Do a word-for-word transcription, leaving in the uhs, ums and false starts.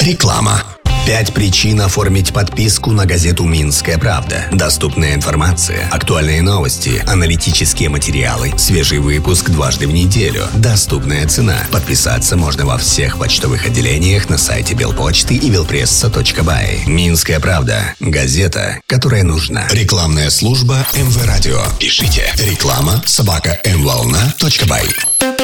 Реклама. Пять причин оформить подписку на газету «Минская правда». Доступная информация, актуальные новости, аналитические материалы, свежий выпуск дважды в неделю, доступная цена. Подписаться можно во всех почтовых отделениях на сайте Белпочты и белпресса точка бай. «Минская правда» – газета, которая нужна. Рекламная служба эм вэ Радио. Пишите реклама собака эм волна точка бай.